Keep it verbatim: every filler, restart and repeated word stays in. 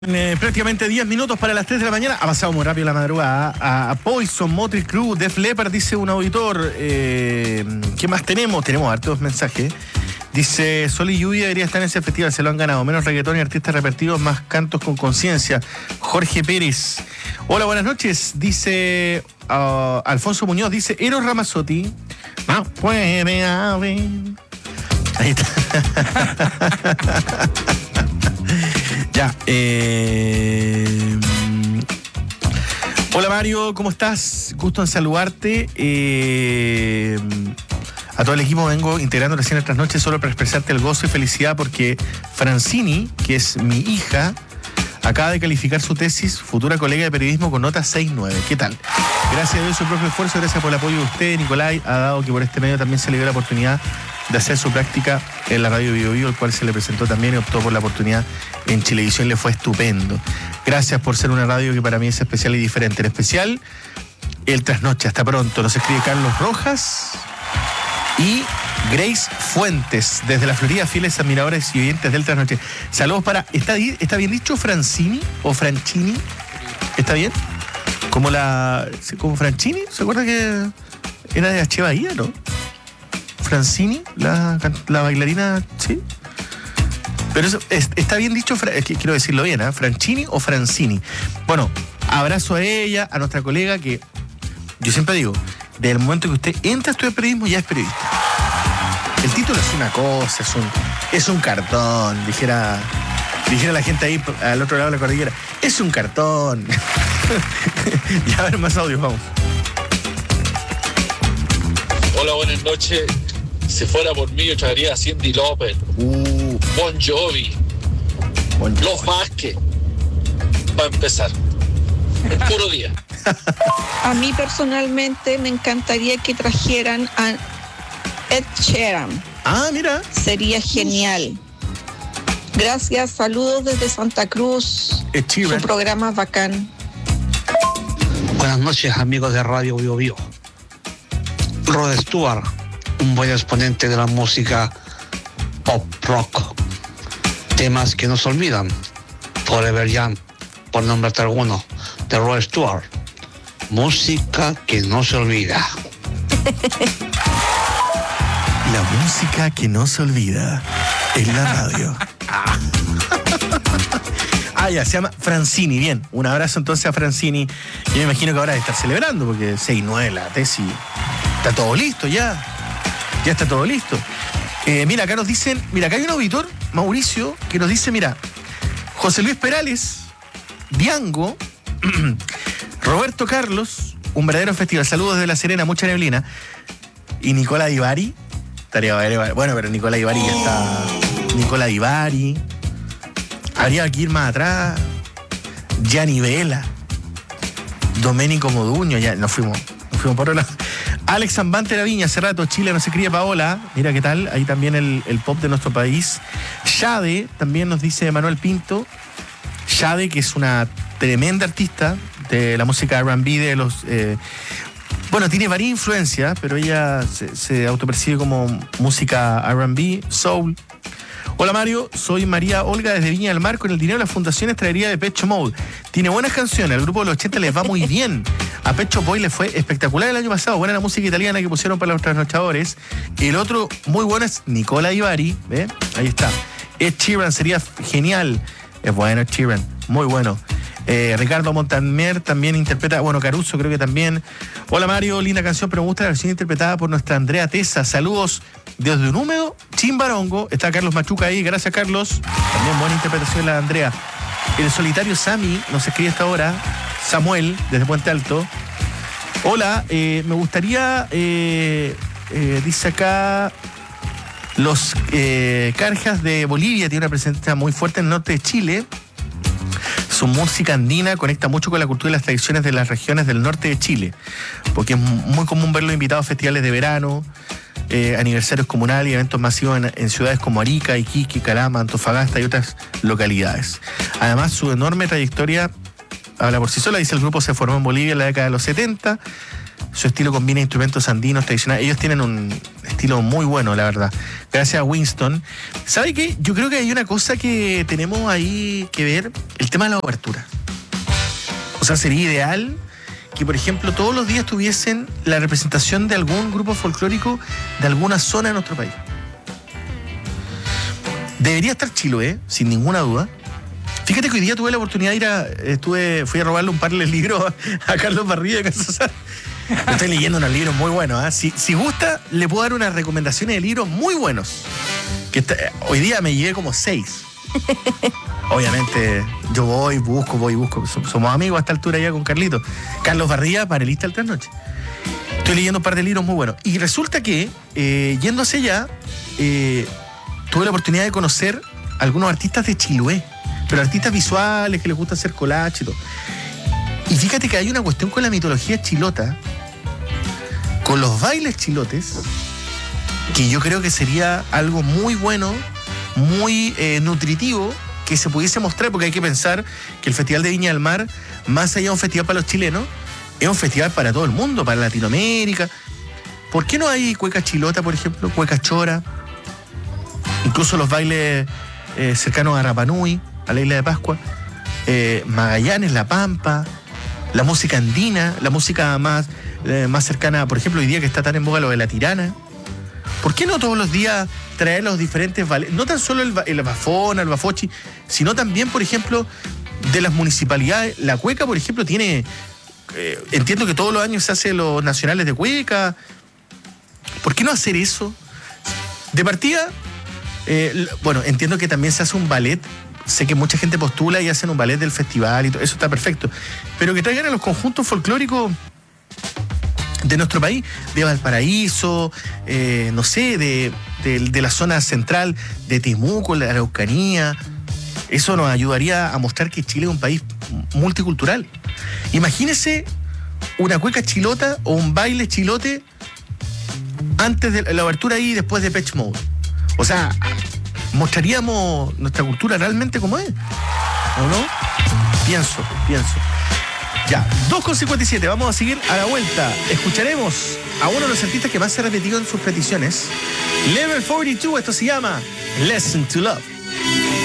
Eh, prácticamente diez minutos para las tres de la mañana. Ha pasado muy rápido la madrugada. A, a Poison, Motley Crue, Def Leppard, dice un auditor. Eh, ¿Qué más tenemos? Tenemos hartos mensajes. Dice, Sol y Lluvia debería estar en ese festival, se lo han ganado. Menos reggaetón y artistas repetidos, más cantos con conciencia. Jorge Pérez. Hola, buenas noches. Dice uh, Alfonso Muñoz, dice Eros Ramazzotti. No puede haber. Ahí está. Ya, eh... Hola Mario, ¿cómo estás? Gusto en saludarte. Eh... A todo el equipo vengo integrando recién estas noches solo para expresarte el gozo y felicidad porque Francini, que es mi hija, acaba de calificar su tesis, futura colega de periodismo, con nota seis nueve. ¿Qué tal? Gracias a Dios, su propio esfuerzo, gracias por el apoyo de usted, Nicolai, ha dado que por este medio también se le dio la oportunidad de hacer su práctica en la radio Bio Bio, el cual se le presentó también y optó por la oportunidad en Chilevisión, le fue estupendo. Gracias por ser una radio que para mí es especial y diferente. En especial, el Trasnoche. Hasta pronto. Nos escribe Carlos Rojas y Grace Fuentes, desde la Florida, fieles admiradores y oyentes del Trasnoche. Saludos para... ¿Está, ¿Está bien dicho Francini o Franchini? ¿Está bien? Como la... como Franchini, ¿se acuerda que era de H. Bahía, no? Francini, la, la bailarina, ¿sí? Pero eso, es, está bien dicho, quiero decirlo bien, ¿eh? Franchini o Francini. Bueno, abrazo a ella, a nuestra colega, que yo siempre digo, desde el momento que usted entra a estudiar periodismo, ya es periodista. El título es una cosa, es un, es un cartón, dijera, dijera la gente ahí al otro lado de la cordillera. Es un cartón. Ya, a ver, más audios, vamos. Hola, buenas noches. Si fuera por mí, yo traería a Cyndi Lauper, uh, Bon Jovi, bon Jovi, Los Vázquez, para empezar. El puro día. A mí personalmente me encantaría que trajeran a Ed Sheeran. Ah, mira. Sería genial. Gracias, saludos desde Santa Cruz. Ed Sheeran. Su programa es bacán. Buenas noches, amigos de Radio Bio Bio. Rod Stewart, un buen exponente de la música pop rock. Temas que no se olvidan. Forever Young, por nombrarte alguno, de Rod Stewart. Música que no se olvida. La música que no se olvida en la radio. Ah, ya, se llama Francini, bien. Un abrazo entonces a Francini. Yo me imagino que ahora está celebrando porque seis nueve la tesis. Está todo listo ya. Ya está todo listo. Eh, mira, acá nos dicen, mira, acá hay un auditor, Mauricio, que nos dice, mira, José Luis Perales, Diango, Roberto Carlos, un verdadero festival. Saludos desde La Serena, mucha neblina. Y Nicola Ibarri. Estaría bueno, pero Nicola Ibarri ya está. Nicola Ibarri. Habría que ir más atrás. Gianni Vela. Domenico Moduño, ya nos fuimos. Nos fuimos por otro lado. Alex Zambante La Viña, hace rato, Chile no se cría Paola. Mira qué tal, ahí también el, el pop de nuestro país. Shade, también nos dice Manuel Pinto. Shade, que es una tremenda artista de la música R and B, de los... Eh, bueno, tiene varias influencias, pero ella se, se autopercibe como música R and B, soul. Hola Mario, soy María Olga desde Viña del Mar. Con el dinero de las fundaciones traería de Depeche Mode. Tiene buenas canciones, al grupo de los ochenta les va muy bien. A Pet Shop Boys le fue espectacular el año pasado. Buena la música italiana que pusieron para los trasnochadores. El otro muy bueno es Nicola Ibarri, ¿ve? Ahí está. Ed Sheeran sería genial. Es bueno Ed Sheeran, muy bueno. Eh, Ricardo Montaner también interpreta, bueno, Caruso creo que también. Hola Mario, linda canción, pero me gusta la versión interpretada por nuestra Andrea Tesa. Saludos desde un húmedo Chimbarongo. Está Carlos Machuca ahí, gracias Carlos. También buena interpretación la de Andrea. El solitario Sami nos escribe esta hora. Samuel, desde Puente Alto. Hola, eh, me gustaría, eh, eh, dice acá, los eh, Carjas de Bolivia tiene una presencia muy fuerte en el norte de Chile. Su música andina conecta mucho con la cultura y las tradiciones de las regiones del norte de Chile, porque es muy común verlo invitados a festivales de verano, eh, aniversarios comunales y eventos masivos en, en ciudades como Arica, Iquique, Calama, Antofagasta y otras localidades. Además, su enorme trayectoria habla por sí sola. Dice, el grupo se formó en Bolivia en la década de los setenta. Su estilo combina instrumentos andinos tradicionales. Ellos tienen un estilo muy bueno, la verdad. Gracias a Winston. ¿Sabe qué? Yo creo que hay una cosa que tenemos ahí que ver, el tema de la obertura. O sea, sería ideal que, por ejemplo, todos los días tuviesen la representación de algún grupo folclórico de alguna zona de nuestro país. Debería estar Chiloé, sin ninguna duda. Fíjate que hoy día tuve la oportunidad de ir a... Estuve, fui a robarle un par de libros a, a Carlos Barría de Casasar. Estoy leyendo unos libros muy buenos. ¿eh? Si, si gusta, le puedo dar unas recomendaciones de libros muy buenos. Que está, hoy día me llevé como seis. Obviamente, yo voy, busco, voy, busco. Somos amigos a esta altura ya con Carlito. Carlos Barría, panelista del Trasnoche. Estoy leyendo un par de libros muy buenos. Y resulta que, eh, yendo hacia allá, eh, tuve la oportunidad de conocer a algunos artistas de Chiloé. Pero artistas visuales que les gusta hacer collage y todo. Y fíjate que hay una cuestión con la mitología chilota, con los bailes chilotes, que yo creo que sería algo muy bueno, muy eh, nutritivo, que se pudiese mostrar, porque hay que pensar que el Festival de Viña del Mar, más allá de un festival para los chilenos, es un festival para todo el mundo, para Latinoamérica. ¿Por qué no hay cueca chilota, por ejemplo, cueca chora? Incluso los bailes eh, cercanos a Rapa Nui, a la isla de Pascua, eh, Magallanes, La Pampa, la música andina, la música más, eh, más cercana, por ejemplo, hoy día que está tan en boga lo de la tirana. ¿Por qué no todos los días traer los diferentes bailes? No tan solo el, el bafona, el bafochi, sino también, por ejemplo, de las municipalidades. La cueca, por ejemplo, tiene... Eh, entiendo que todos los años se hace los nacionales de cueca. ¿Por qué no hacer eso? De partida, eh, bueno, entiendo que también se hace un ballet. Sé que mucha gente postula y hacen un ballet del festival y todo, eso está perfecto. Pero que traigan a los conjuntos folclóricos de nuestro país, de Valparaíso, eh, no sé, de, de, de la zona central, de Temuco, de la Araucanía. Eso nos ayudaría a mostrar que Chile es un país multicultural. Imagínese una cueca chilota o un baile chilote antes de la abertura y después de Depeche Mode. O sea, mostraríamos nuestra cultura realmente como es, ¿o no? Pienso, pienso. Ya, dos con cincuenta y siete, vamos a seguir a la vuelta. Escucharemos a uno de los artistas que más se ha repetido en sus peticiones. Level cuarenta y dos, esto se llama Lesson to Love.